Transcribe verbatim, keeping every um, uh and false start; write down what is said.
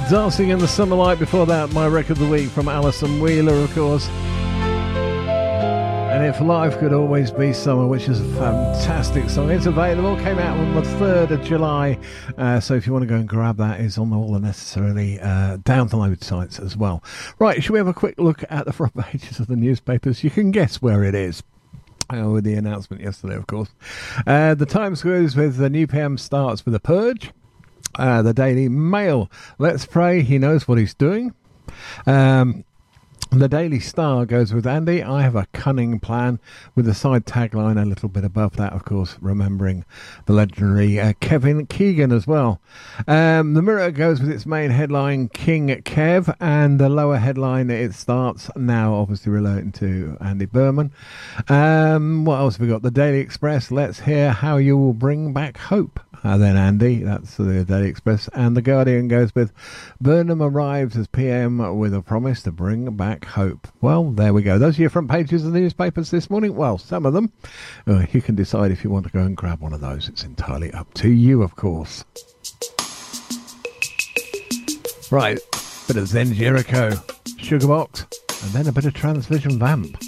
Dancing in the Summer Light. Before that, my record of the week from Alison Wheeler, of course. And If Life Could Always Be Summer, which is a fantastic song. It's available, came out on the third of July. Uh, so if you want to go and grab that, it's on all the necessarily uh, download sites as well. Right, should we have a quick look at the front pages of the newspapers? You can guess where it is. Uh, with the announcement yesterday, of course. Uh, the Times goes with the new P M starts with a purge. Uh, the Daily Mail, let's pray he knows what he's doing. Um... The Daily Star goes with Andy, I have a cunning plan, with the side tagline a little bit above that, of course, remembering the legendary uh, Kevin Keegan as well. Um, the Mirror goes with its main headline, King Kev, and the lower headline, it starts now, obviously relating to Andy Berman. Um, what else have we got? The Daily Express, let's hear how you will bring back hope. Uh, then Andy, that's the Daily Express. And The Guardian goes with Burnham arrives as P M with a promise to bring back hope. Well, there we go. Those are your front pages of the newspapers this morning. Well, some of them. Uh, you can decide if you want to go and grab one of those. It's entirely up to you, of course. Right, bit of Zen Jericho, Sugarbox, and then a bit of Transvision Vamp.